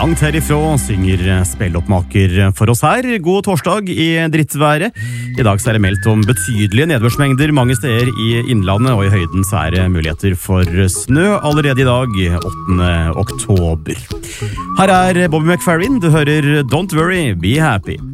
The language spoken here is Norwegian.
langt herifra synger spelloppmaker for oss her. God torsdag i drittværet. I dag så er det meldt om betydelige nedbørsmengder mange steder i innlandet, og i høyden så er det muligheter for snø allerede i dag, 8. oktober. Her er Bobby McFerrin, du hører Don't Worry, Be Happy.